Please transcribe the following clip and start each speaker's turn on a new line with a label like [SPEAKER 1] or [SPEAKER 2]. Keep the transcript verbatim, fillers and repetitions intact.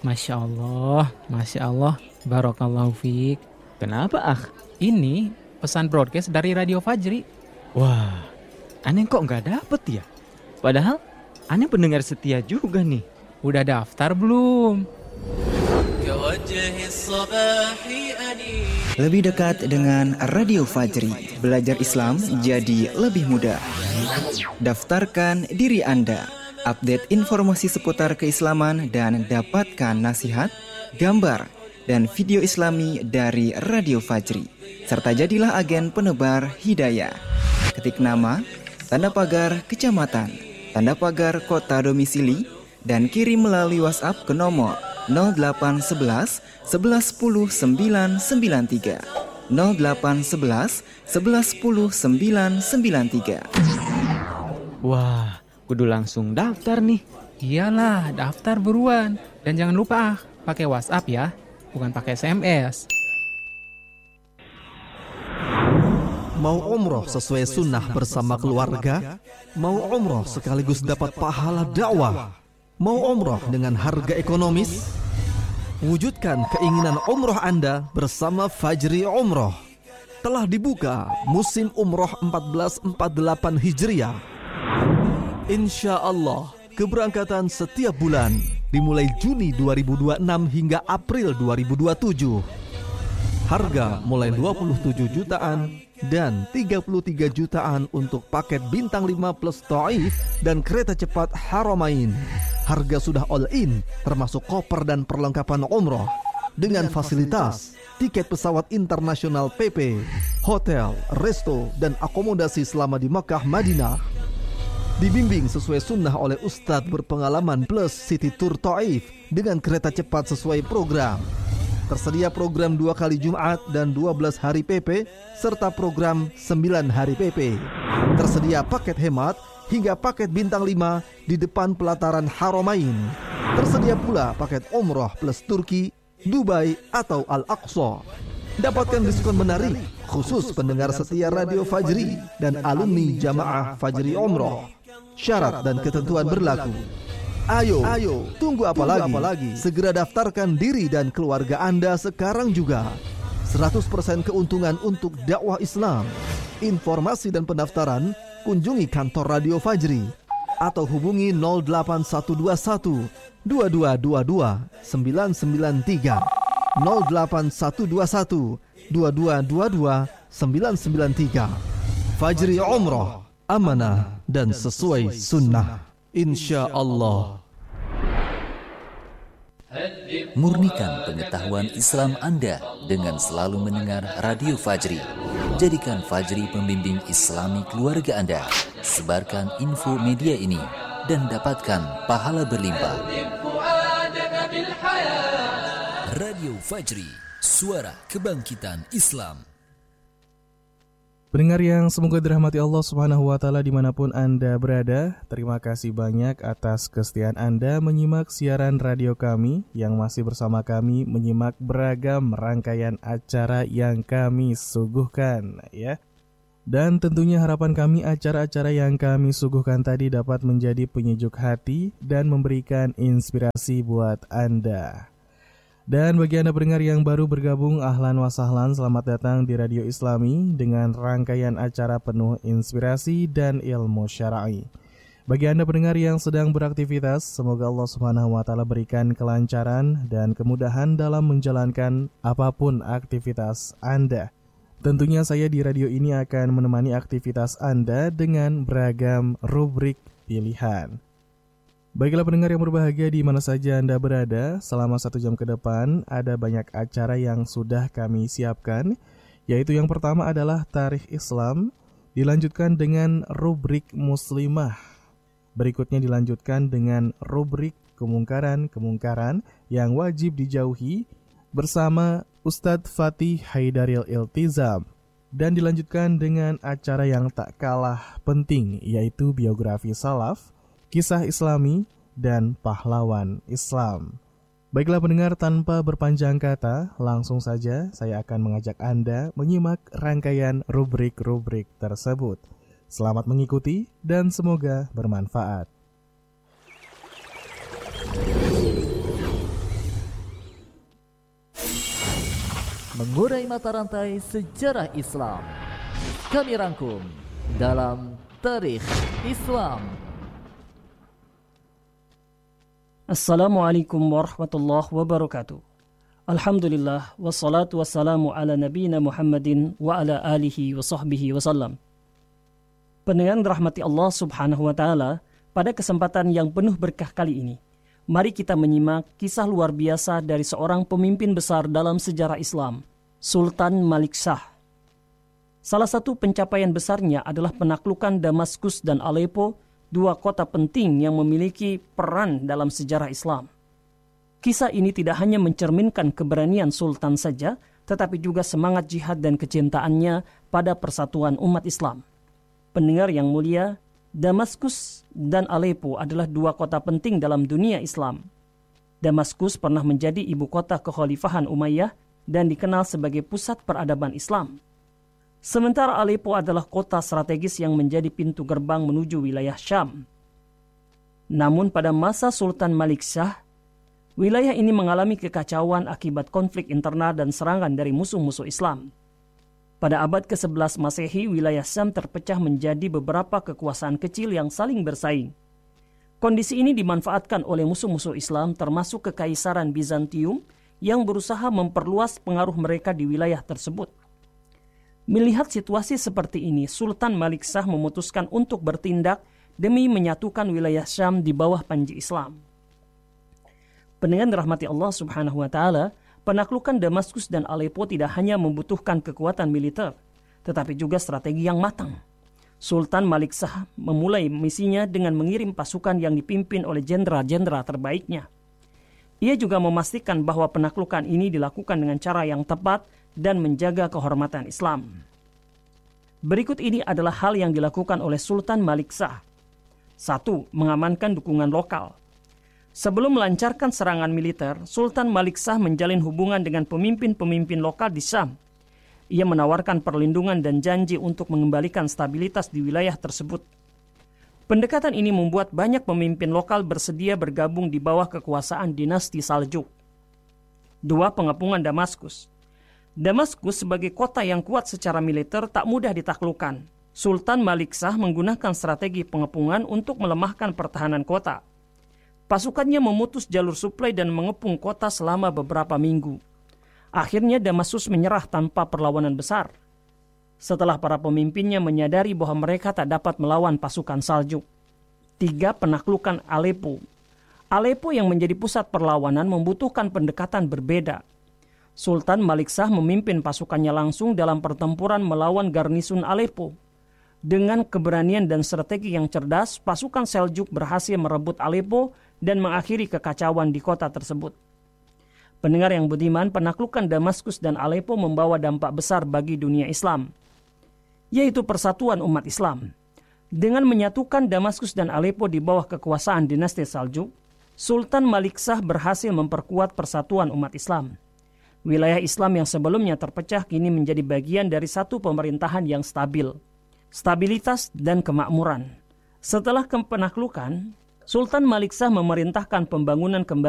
[SPEAKER 1] Masya Allah, Masya Allah, Barakallahu fiik.
[SPEAKER 2] Kenapa, Akh?
[SPEAKER 1] Ini pesan broadcast dari Radio Fajri.
[SPEAKER 2] Wah, aneh kok nggak dapet ya? Padahal aneh pendengar setia juga nih.
[SPEAKER 1] Udah daftar belum?
[SPEAKER 3] Lebih dekat dengan Radio Fajri, belajar Islam jadi lebih mudah. Daftarkan diri Anda, update informasi seputar keislaman dan dapatkan nasihat, gambar, dan video Islami dari Radio Fajri. Serta jadilah agen penebar hidayah. Ketik nama, tanda pagar kecamatan, tanda pagar kota domisili, dan kirim melalui WhatsApp ke nomor nol delapan sebelas sebelas sepuluh sembilan sembilan tiga nol delapan sebelas sebelas sepuluh sembilan sembilan tiga.
[SPEAKER 2] Wah, kudu langsung daftar nih.
[SPEAKER 1] Iyalah, daftar buruan. Dan jangan lupa, pakai WhatsApp ya, bukan pakai S M S.
[SPEAKER 4] Mau umroh sesuai sunnah bersama keluarga? Mau umroh sekaligus dapat pahala dakwah? Mau umroh dengan harga ekonomis? Wujudkan keinginan umroh Anda bersama Fajri Umroh. Telah dibuka musim umroh empat belas empat puluh delapan Hijriah. Insya Allah, keberangkatan setiap bulan dimulai Juni dua ribu dua puluh enam hingga April dua ribu dua puluh tujuh. Harga mulai dua puluh tujuh jutaan dan tiga puluh tiga jutaan untuk paket bintang lima plus Taif dan kereta cepat Haramain. Harga sudah all in, termasuk koper dan perlengkapan umroh, dengan fasilitas tiket pesawat internasional P P, hotel, resto, dan akomodasi selama di Makkah Madinah. Dibimbing sesuai sunnah oleh Ustadz berpengalaman plus City Tour Taif dengan kereta cepat sesuai program. Tersedia program dua kali Jumat dan dua belas hari P P serta program sembilan hari P P. Tersedia paket hemat hingga paket bintang lima di depan pelataran Haramain. Tersedia pula paket umroh plus Turki, Dubai atau Al-Aqsa. Dapatkan diskon menarik khusus pendengar setia Radio Fajri dan alumni Jamaah Fajri Umroh. Syarat dan ketentuan berlaku. Ayo, ayo, tunggu apa lagi? apa lagi? Segera daftarkan diri dan keluarga Anda sekarang juga. seratus persen keuntungan untuk dakwah Islam. Informasi dan pendaftaran kunjungi kantor Radio Fajri atau hubungi nol delapan satu dua satu dua dua dua dua sembilan sembilan tiga nol delapan satu dua satu dua dua dua dua sembilan sembilan tiga. Fajri Umroh, amanah dan sesuai sunnah. Insya Allah.
[SPEAKER 5] Murnikan pengetahuan Islam Anda dengan selalu mendengar Radio Fajri. Jadikan Fajri pembimbing Islami keluarga Anda. Sebarkan info media ini dan dapatkan pahala berlimpah. Radio Fajri, suara kebangkitan Islam.
[SPEAKER 6] Pendengar yang semoga dirahmati Allah Subhanahu wa taala dimanapun Anda berada, terima kasih banyak atas kesetiaan Anda menyimak siaran radio kami yang masih bersama kami menyimak beragam rangkaian acara yang kami suguhkan ya. Dan tentunya harapan kami acara-acara yang kami suguhkan tadi dapat menjadi penyejuk hati dan memberikan inspirasi buat Anda. Dan bagi Anda pendengar yang baru bergabung, ahlan wa sahlan, selamat datang di Radio Islami dengan rangkaian acara penuh inspirasi dan ilmu syar'i. Bagi Anda pendengar yang sedang beraktivitas, semoga Allah Subhanahu wa taala berikan kelancaran dan kemudahan dalam menjalankan apapun aktivitas Anda. Tentunya saya di radio ini akan menemani aktivitas Anda dengan beragam rubrik pilihan. Baiklah pendengar yang berbahagia di mana saja Anda berada, selama satu jam ke depan ada banyak acara yang sudah kami siapkan, yaitu yang pertama adalah Tarikh Islam, dilanjutkan dengan rubrik Muslimah. Berikutnya dilanjutkan dengan rubrik Kemungkaran-Kemungkaran yang wajib dijauhi bersama Ustadz Fatih Haidaril Iltizam. Dan dilanjutkan dengan acara yang tak kalah penting, yaitu biografi salaf, kisah Islami, dan pahlawan Islam. Baiklah pendengar, tanpa berpanjang kata, langsung saja saya akan mengajak Anda menyimak rangkaian rubrik-rubrik tersebut. Selamat mengikuti dan semoga bermanfaat.
[SPEAKER 7] mengurai mata rantai sejarah Islam. Kami rangkum dalam Tarikh Islam.
[SPEAKER 8] Assalamualaikum warahmatullahi wabarakatuh. Alhamdulillah, wassalatu wassalamu ala nabiyina Muhammadin wa ala alihi wa sahbihi wasallam. Pendengar rahmati Allah subhanahu wa ta'ala, pada kesempatan yang penuh berkah kali ini, mari kita menyimak kisah luar biasa dari seorang pemimpin besar dalam sejarah Islam, Sultan Malik Shah. Salah satu pencapaian besarnya adalah penaklukan Damaskus dan Aleppo, dua kota penting yang memiliki peran dalam sejarah Islam. Kisah ini tidak hanya mencerminkan keberanian Sultan saja, tetapi juga semangat jihad dan kecintaannya pada persatuan umat Islam. Pendengar yang mulia, Damaskus dan Aleppo adalah dua kota penting dalam dunia Islam. Damaskus pernah menjadi ibu kota kekhalifahan Umayyah dan dikenal sebagai pusat peradaban Islam. Sementara Aleppo adalah kota strategis yang menjadi pintu gerbang menuju wilayah Syam. Namun pada masa Sultan Malik Shah, wilayah ini mengalami kekacauan akibat konflik internal dan serangan dari musuh-musuh Islam. Pada abad kesebelas Masehi, wilayah Syam terpecah menjadi beberapa kekuasaan kecil yang saling bersaing. Kondisi ini dimanfaatkan oleh musuh-musuh Islam termasuk Kekaisaran Bizantium yang berusaha memperluas pengaruh mereka di wilayah tersebut. Melihat situasi seperti ini, Sultan Malik Shah memutuskan untuk bertindak demi menyatukan wilayah Syam di bawah panji Islam. Pendengar rahmati Allah subhanahu wa ta'ala, penaklukan Damaskus dan Aleppo tidak hanya membutuhkan kekuatan militer, tetapi juga strategi yang matang. Sultan Malik Shah memulai misinya dengan mengirim pasukan yang dipimpin oleh jenderal-jenderal terbaiknya. Ia juga memastikan bahwa penaklukan ini dilakukan dengan cara yang tepat dan menjaga kehormatan Islam. Berikut ini adalah hal yang dilakukan oleh Sultan Malik Shah. Satu. Mengamankan dukungan lokal. Sebelum melancarkan serangan militer, Sultan Malik Shah menjalin hubungan dengan pemimpin-pemimpin lokal di Syam. Ia menawarkan perlindungan dan janji untuk mengembalikan stabilitas di wilayah tersebut. Pendekatan ini membuat banyak pemimpin lokal bersedia bergabung di bawah kekuasaan dinasti Saljuk. Dua. Pengepungan Damaskus. Damaskus sebagai kota yang kuat secara militer tak mudah ditaklukkan. Sultan Malik Shah menggunakan strategi pengepungan untuk melemahkan pertahanan kota. Pasukannya memutus jalur suplai dan mengepung kota selama beberapa minggu. Akhirnya Damaskus menyerah tanpa perlawanan besar. Setelah para pemimpinnya menyadari bahwa mereka tak dapat melawan pasukan Saljuk. Tiga. Penaklukan Aleppo. Aleppo yang menjadi pusat perlawanan membutuhkan pendekatan berbeda. Sultan Malik Shah memimpin pasukannya langsung dalam pertempuran melawan garnisun Aleppo. Dengan keberanian dan strategi yang cerdas, pasukan Seljuk berhasil merebut Aleppo dan mengakhiri kekacauan di kota tersebut. Pendengar yang budiman, penaklukan Damaskus dan Aleppo membawa dampak besar bagi dunia Islam, yaitu persatuan umat Islam. Dengan menyatukan Damaskus dan Aleppo di bawah kekuasaan dinasti Saljuk, Sultan Malik Shah berhasil memperkuat persatuan umat Islam. Wilayah Islam yang sebelumnya terpecah kini menjadi bagian dari satu pemerintahan yang stabil, stabilitas dan kemakmuran. Setelah penaklukan, Sultan Malik Shah memerintahkan pembangunan kembali